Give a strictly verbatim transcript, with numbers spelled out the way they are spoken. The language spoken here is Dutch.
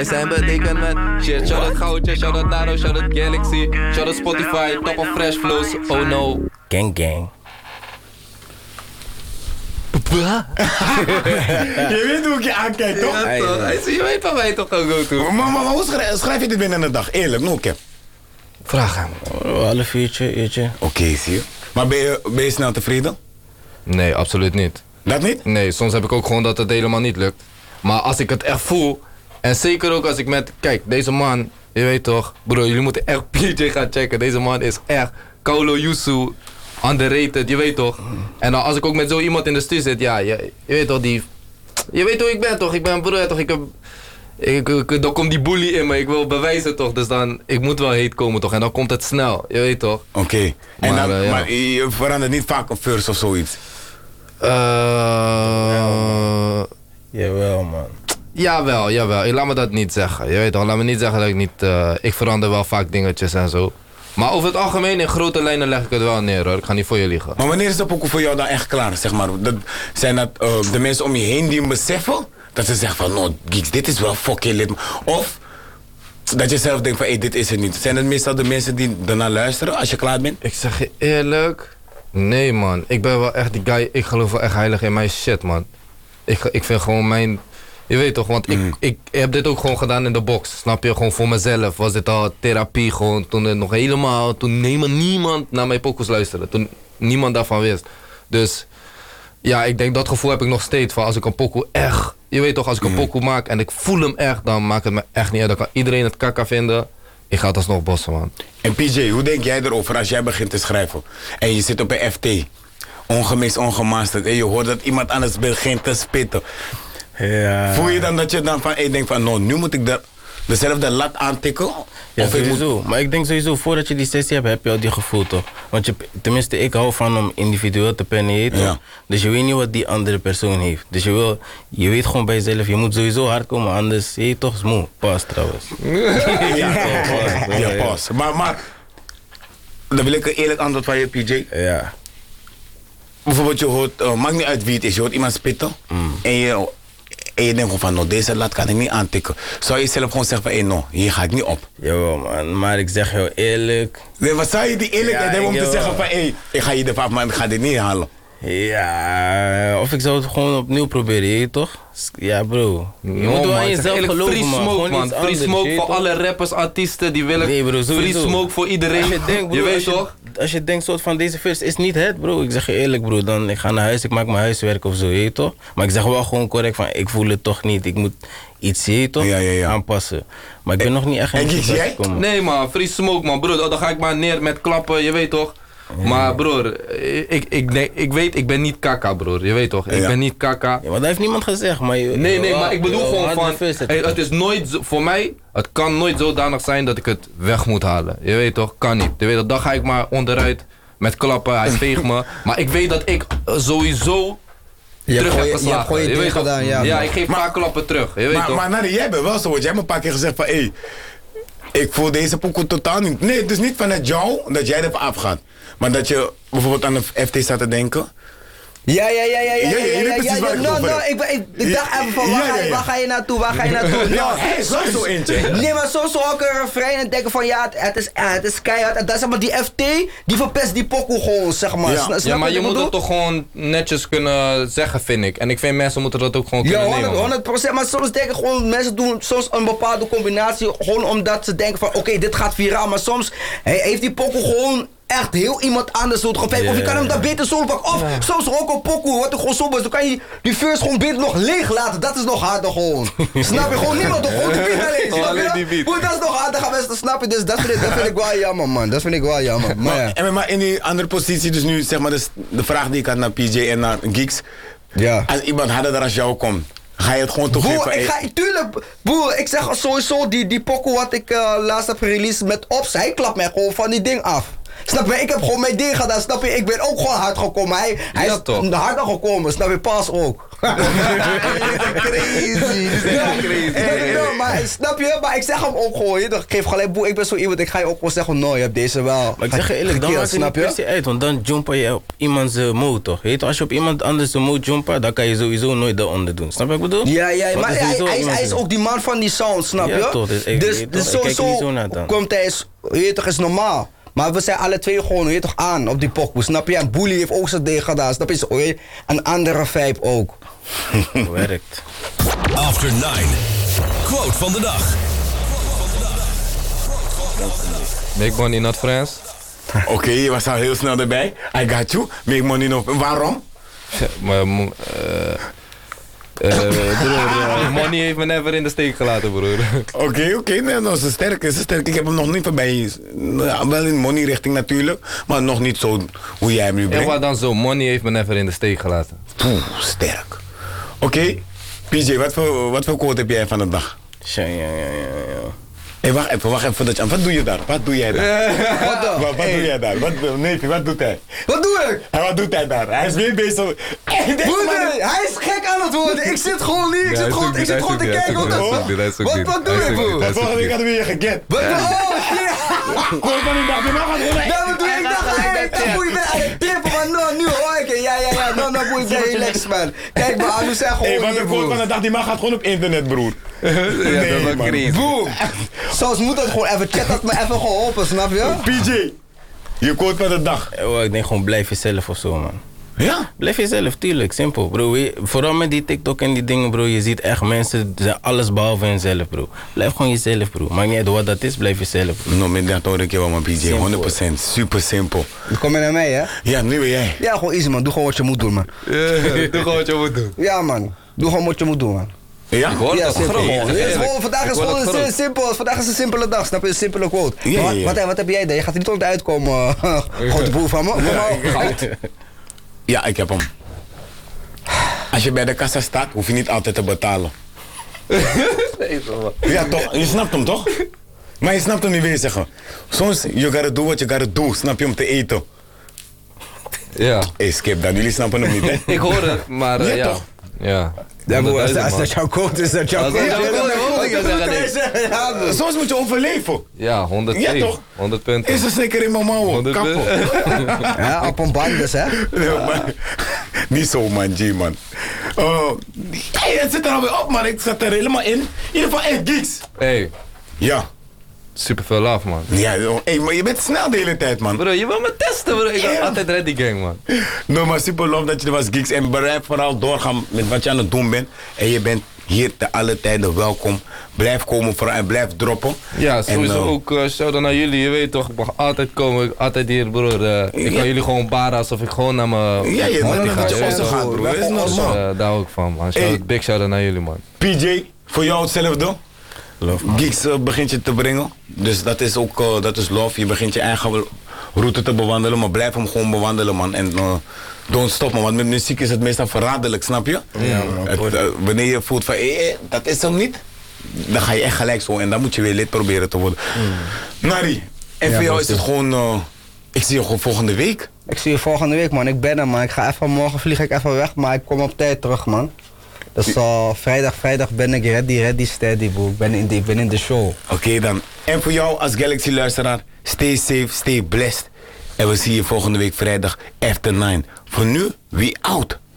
Wij zijn betekend met shit. Shout out Goudje, shout out Nano, shout out Galaxy, shout out Spotify, top of fresh flows. Oh no. Gang gang. Je weet hoe ik je aankijk, toch? Ja, toch? Hij- Je weet waar wij toch gaan go to. Maar, maar, maar hoe schrijf, schrijf je dit binnen een dag? Eerlijk, no cap. Vraag hem. Oh, half uurtje, uurtje. Oké, okay, zie je. Maar ben je, ben je snel tevreden? Nee, absoluut niet. Dat niet? Nee, soms heb ik ook gewoon dat het helemaal niet lukt. Maar als ik het echt voel, en zeker ook als ik met... Kijk, deze man, je weet toch... Bro, jullie moeten echt P J gaan checken. Deze man is echt Kaulo Yusu, underrated, je weet toch? En dan als ik ook met zo iemand in de stuur zit, ja, je, je weet toch, die... Je weet hoe ik ben toch? Ik ben broer, toch? Ik heb... Ik, ik, dan komt die bully in me, ik wil bewijzen toch? Dus dan, ik moet wel heet komen toch? En dan komt het snel, je weet toch? Oké. Okay. En Maar, dan, uh, ja. maar je verandert niet vaak een first of zoiets? Uh, Jawel, man. Jawel, jawel. Laat me dat niet zeggen. Je weet toch, laat me niet zeggen dat ik niet... Uh, ik verander wel vaak dingetjes en zo. Maar over het algemeen, in grote lijnen leg ik het wel neer hoor. Ik ga niet voor je liegen. Maar wanneer is dat ook voor jou dan echt klaar, zeg maar? Dat, zijn dat uh, de mensen om je heen die hem beseffen? Dat ze zeggen van, no, geeks, dit is wel fucking lit. Of dat je zelf denkt van, hé, hey, dit is het niet. Zijn het meestal de mensen die ernaar luisteren als je klaar bent? Ik zeg je eerlijk... Nee man, ik ben wel echt die guy, ik geloof wel echt heilig in mijn shit man. Ik, ik vind gewoon mijn... Je weet toch, want Mm. ik, ik heb dit ook gewoon gedaan in de box. Snap je? Gewoon voor mezelf was dit al therapie gewoon. Toen het nog helemaal... Toen helemaal niemand naar mijn pokus luisterde. Toen niemand daarvan wist. Dus ja, ik denk dat gevoel heb ik nog steeds van als ik een pokoe echt... Je weet toch, als ik een Mm. pokoe maak en ik voel hem echt, dan maakt het me echt niet uit. Dan kan iedereen het kakka vinden. Ik ga het alsnog bossen man. En P J, hoe denk jij erover als jij begint te schrijven? En je zit op een F T. Ongemixt, ongemasterd. En je hoort dat iemand anders begint te spitten. Ja. Voel je dan dat je dan van, hey, denkt van, nou, nu moet ik de, dezelfde lat aantikken? Ja, of ik moet... sowieso. Maar ik denk sowieso, voordat je die sessie hebt, heb je al die gevoel toch? Want je, tenminste, ik hou van om individueel te pennen, toch? Ja. Dus je weet niet wat die andere persoon heeft. Dus je, wil, je weet gewoon bij jezelf, je moet sowieso hard komen, anders je toch smoe. Pas trouwens. Ja, pas. Ja, pas. Maar, maar, dan wil ik een eerlijk antwoord van je, P J. Ja. Bijvoorbeeld, je hoort, uh, maakt niet uit wie het is, je hoort iemand spitten. Mm. En, je, en je denkt gewoon van, nou, deze lat kan ik niet aantikken. Zou je zelf gewoon zeggen van, hé, hey, no, hier ga ik niet op. Jawel man, maar ik zeg jou eerlijk. Nee, wat zou je die eerlijkheid Ja, hebben om te jawel. zeggen van, hé, hey, ik ga hier ervan af, maar ik ga dit niet halen? Ja, of ik zou het gewoon opnieuw proberen, je weet toch? Ja bro, je No, moet wel man, in ik zeg jezelf eerlijk, geloven free man. smoke Gewoon man, iets free anders, smoke je voor weet alle rappers, artiesten die willen. Nee, bro, free sowieso. smoke voor iedereen. Als je denkt, bro, je weet als je, toch? Als je denkt soort van deze vers is niet het bro. Ik zeg je eerlijk bro, dan ik ga naar huis, ik maak mijn huiswerk of zo, je weet toch? Maar ik zeg wel gewoon correct van ik voel het toch niet. Ik moet iets, je weet toch? Ja, ja, ja. Aanpassen. Maar ik ben nog niet echt en in Geeks, het jij? gekomen. Nee man, free smoke man, broer. Dan ga ik maar neer met klappen, je weet toch? Maar broer, ik, ik, denk, ik weet, ik ben niet kaka broer, je weet toch? Ik Ja. ben niet kaka. Ja, maar dat heeft niemand gezegd. Maar je, Nee, nee, je- maar ik bedoel je- gewoon je- van, vers het- hey, het is nooit, zo- voor mij, het kan nooit zodanig zijn dat ik het weg moet halen. Je weet toch, kan niet. Je weet toch, dan ga ik maar onderuit met klappen, hij veegt me. Maar ik weet dat ik eh, sowieso Je hebt terug gewoon heb je- je hebt geslagen. gewoon je Je ding weet toch? gedaan, ja, Ja, man. ik geef Maar- paar klappen terug, je weet Maar, toch? maar Nari, jij bent wel zo, want jij hebt een paar keer gezegd van, hé, hey, ik voel deze pokoe totaal niet. Nee, het is niet vanuit jou dat jij ervan afgaat. Maar dat je bijvoorbeeld aan de F T staat te denken. Ja, ja, ja, ja, ja, Ja, ja, ja, je weet ja, precies ja, waar ja, ik no, over no, heb. ik, ben- ik, ik dacht even van, waar, Ja, ga ja, je, ja. waar ga je naartoe, waar ga je naartoe? Ja, No. hij is wel zo eentje. Nee, maar soms hoor ik een refrein en denken van, ja, het, het, is, eh, het is keihard. En dan zeg maar, die F T, die verpest die pokoe gewoon, zeg maar. Ja. Sna- snap Ja, maar wat je ik moet bedoel? het toch gewoon netjes kunnen zeggen, vind ik. En ik vind mensen moeten dat ook gewoon Ja, kunnen honderd, nemen. man. honderd procent. Maar soms denken gewoon, mensen doen soms een bepaalde combinatie gewoon omdat ze denken van, oké, dit gaat viraal. Maar soms he- heeft die pokoe gewoon echt heel iemand anders doet. Of je kan hem daar beter solo pakken. Of soms ook een pokoe, wat er gewoon zo is. Dan kan je die first gewoon beter nog leeg laten. Dat is nog harder gewoon. Snap je? Gewoon niemand, gewoon de beat alleen. Snap Alleen je die beat. dat? Hoe, dat is nog harder, gaan mensen snap je? Dus dat vind ik, dat vind ik wel jammer, man. Dat vind ik wel jammer. Maar ja. Maar, en, maar in die andere positie, dus nu zeg maar de, de vraag die ik had naar P J en naar Geeks. Ja. Als iemand harder dan als jou komt, ga je het gewoon toegeven? Boer, ik hey, ga, tuurlijk, boer, ik zeg sowieso, die, die pokoe wat ik uh, laatst heb gereleased met Ops, hij klapt mij gewoon van die ding af. Snap je? Ik heb gewoon mijn ding gedaan, snap je? Ik ben ook gewoon hard gekomen. Hij, hij Ja, is toch? harder gekomen, snap je? Pas ook. Crazy. crazy. Nee, no, maar snap je? Maar ik zeg hem ook gewoon, je, ik geef gelijk boe, ik ben zo iemand, ik ga je ook gewoon zeggen, no, je hebt deze wel. Maar ik zeg je eerlijk, dan maakt het niet per se uit, want dan jumpa je op iemands uh, mode toch? Weet je, als je op iemand anders mode jumpa, dan kan je sowieso nooit daaronder doen. Snap je wat ik bedoel? Ja, ja, Want maar is hij, sowieso hij, iemand hij is die- ook die man van die sound, snap je? Ja, toch, dus ik- dus ik- dus ik kijk er sowieso niet zo naar dan. komt hij, s- weet je toch, is normaal. Maar we zijn alle twee gewoon, weet je toch, aan op die pokoe, snap je? En Bully heeft ook zijn ding gedaan, snap je? Is ooit een andere vibe ook. Werkt. After nine. Quote van de dag. Make money, not friends. Oké, je was al heel snel erbij. I got you. Make money no... Waarom? Maar, mo- eh, eh, broer, eh, money heeft me never in de steek gelaten, broer. Oké, oké. Nee, dat is sterk. Is sterk. Ik heb hem nog niet voorbij. Ja, wel in money richting natuurlijk. Maar nog niet zo hoe jij hem nu En brengt. wat dan zo, money heeft me never in de steek gelaten. Poeh, sterk. Oké. P J, wat voor, wat voor quote heb jij van de dag? Ja, ja, ja, ja, ja. Hé, wacht even, wacht even. Dat je, wat doe je daar? Wat doe jij daar? Wat dan? Wat, wat doe jij daar? Wat, nee, wat doet hij? Wat doe ik? En wat doet hij daar? Hij is weer bezig. Hey, deze Broer, man- nee, hij is gek aan het worden. Ik zit gewoon hier, ik Ja, hij zit gewoon, zoekt ik dit, zit gewoon te hij zoekt kijken. dit, Wat, hij zoekt dit, hij zoekt wat, dit, wat doe hij ik, zoekt dit, broer? hij Volgende week hadden we je geget. Wat, oh shit. Kom van die dag, die mag het gewoon. Ja, wat doe ik? Ik dacht, hey, dat boei, ik ben aan het trippen, maar no, nu hoor ik het. Ja, ja, ja, no, no, boei, ik ben relaxed, man. Kijk, maar Anu zei Hé, gewoon wat hier, de quote van broer. de dag, die mag gaat gewoon op internet, broer. Ja, dat was man. crazy. Boom. Zoals moet dat gewoon even, chat had me even geholpen, snap je? P J, je quote van de dag. Oh, ik denk gewoon blijf jezelf of zo, man. Ja? Blijf jezelf, tuurlijk, simpel, bro. Je- vooral met die TikTok en die dingen, bro. Je ziet echt mensen zijn alles behalve hunzelf, bro. Blijf gewoon jezelf, bro. Maakt niet uit wat dat is, blijf jezelf, bro. No, met dat hoor ik je wel, man, P J. Simpel. honderd procent. Super simpel. Dan kom je naar mij, hè? Ja, nu ben jij. Ja, gewoon easy, man. Doe gewoon wat je moet doen, man. Doe gewoon wat je moet doen. Ja, man. Doe gewoon wat je moet doen, man. Ja? Ik hoor Ja, dat simpel. gewoon. Het is gewoon- Vandaag is Ik hoor gewoon dat een groot. simpel, vandaag is een simpele dag, snap je? Een simpele quote. Ja, Maar ja, ja. Wat, wat heb jij dan? Je gaat er niet onder uitkomen, uh, grote broer van me. Kom maar op. Ja, ik heb hem. Als je bij de kassa staat, hoef je niet altijd te betalen. Ja, toch? Je snapt hem, toch? Maar je snapt hem niet weer zeggen. Soms, you gotta do what you gotta do, snap je, om te eten. Ja, Hé, skip dat. Jullie snappen hem niet, hè? ik hoor het, maar eh, Ja, ja. toch? Ja. Ja, broer, als, als honderdduizend, dat jouw quote is, dat jouw Als dat quote. jouw quote is, hoor ik dat zeggen, moet nee. hij zeggen, ja, broer. Soms moet je overleven. man. Ja, honderd Ja, twee. toch? honderd punten. Is er zeker in mijn mouwen. honderd Kappel. punten. Ja, op een band dus, hè? Nee, maar- Niet zo, man, G, man. Oh, hey, het zit er alweer op, man. Ik zat er helemaal in. In ieder geval, echt geeks. Hey, Ja. super veel love, man. Ja, joh. Hey, maar je bent snel de hele tijd, man. Bro, je wil me testen, bro. Ik ben Ja. altijd ready, gang, man. No, maar super love dat je er was, geeks. En blijf vooral doorgaan met wat je aan het doen bent. En je bent hier te alle tijden welkom. Blijf komen vooral en blijf droppen. Ja, sowieso En, uh, ook uh, shout-out naar jullie. Je weet toch, ik mag altijd komen. Altijd hier, broer. Uh, ik Ja. kan jullie gewoon baren alsof ik gewoon naar mijn... Ja, je naar moet die naar ga. je Je ossen weet gaan, toch? broer. Dat is Dus, normaal. uh, daar hou ik van, man. Shout Hey. Big shout-out naar jullie, man. P J, voor jou hetzelfde. Love, man. Geeks uh, begint je te brengen. Dus dat is ook uh, dat is love. Je begint je eigen route te bewandelen. Maar blijf hem gewoon bewandelen, man. En uh, don't stop, man. Want met muziek is het meestal verraderlijk, snap je? Ja, man. Het, uh, wanneer je voelt van, hé, hey, dat is hem niet. Dan ga je echt gelijk zo. En dan moet je weer lid proberen te worden. Nari, en Ja, voor jou dat is het is- gewoon... Uh, ik zie je gewoon volgende week. Ik zie je volgende week, man. Ik ben er, man. Ik ga even, morgen vlieg ik even weg, maar ik kom op tijd terug, man. Dus uh, vrijdag, vrijdag ben ik ready, ready, steady, bro. Ik ben in de, ik ben in de show. Oké okay, dan. En voor jou als Galaxy-luisteraar, stay safe, stay blessed. En we zien je volgende week vrijdag after nine. Voor nu, we out.